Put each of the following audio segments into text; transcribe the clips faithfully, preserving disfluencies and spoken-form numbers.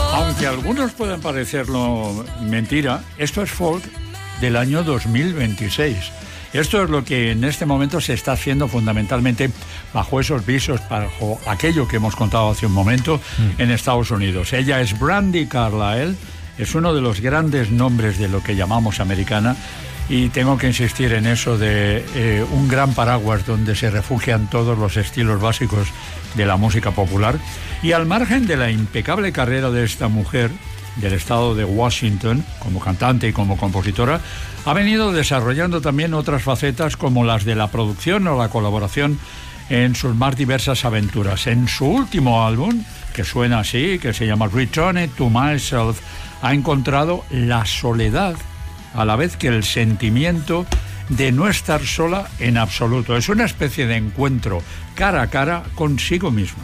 Aunque a algunos puedan parecerlo mentira, esto es folk del año dos mil veintiséis. Esto es lo que en este momento se está haciendo fundamentalmente bajo esos visos, bajo aquello que hemos contado hace un momento mm. en Estados Unidos. Ella es Brandi Carlile, es uno de los grandes nombres de lo que llamamos americana, y tengo que insistir en eso de eh, un gran paraguas donde se refugian todos los estilos básicos de la música popular. Y al margen de la impecable carrera de esta mujer del estado de Washington, como cantante y como compositora, ha venido desarrollando también otras facetas como las de la producción o la colaboración en sus más diversas aventuras. En su último álbum, que suena así, que se llama Return to Myself, ha encontrado la soledad a la vez que el sentimiento de no estar sola en absoluto. Es una especie de encuentro cara a cara consigo misma.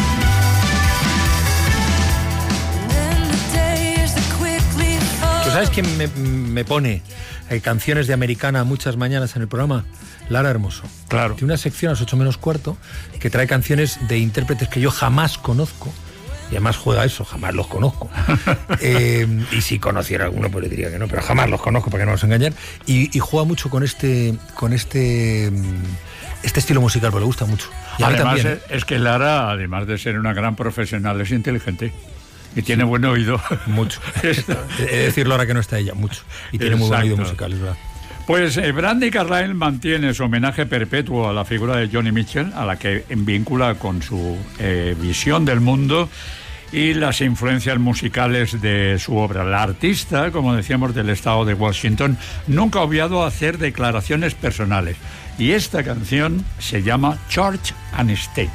¿Tú sabes quién me, me pone eh, canciones de americana muchas mañanas en el programa? Lara Hermoso. Claro. Tiene una sección a las ocho menos cuarto que trae canciones de intérpretes que yo jamás conozco. Y además juega eso, jamás los conozco. eh, y si conociera alguno, pues le diría que no, pero jamás los conozco para que no nos engañen. Y, y juega mucho con este con este este estilo musical, porque le gusta mucho. Y a mí además, también, es, es que Lara, además de ser una gran profesional, es inteligente. Y tiene sí. buen oído. Mucho. He de decirlo ahora que no está ella, mucho. Y tiene Exacto. muy buen oído musical, es verdad. Pues eh, Brandi Carlile mantiene su homenaje perpetuo a la figura de Joni Mitchell, a la que vincula con su eh, visión del mundo y las influencias musicales de su obra. La artista, como decíamos, del estado de Washington, nunca ha obviado hacer declaraciones personales. Y esta canción se llama Church and State.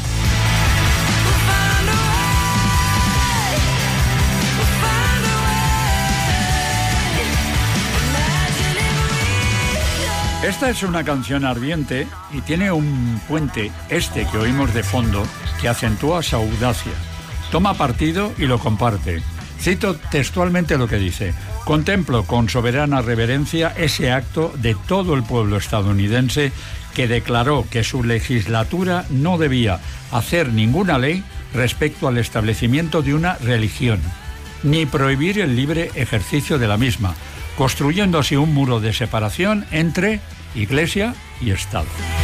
Esta es una canción ardiente y tiene un puente, este que oímos de fondo, que acentúa su audacia. Toma partido y lo comparte. Cito textualmente lo que dice: contemplo con soberana reverencia ese acto de todo el pueblo estadounidense que declaró que su legislatura no debía hacer ninguna ley respecto al establecimiento de una religión, ni prohibir el libre ejercicio de la misma, construyendo así un muro de separación entre Iglesia y Estado.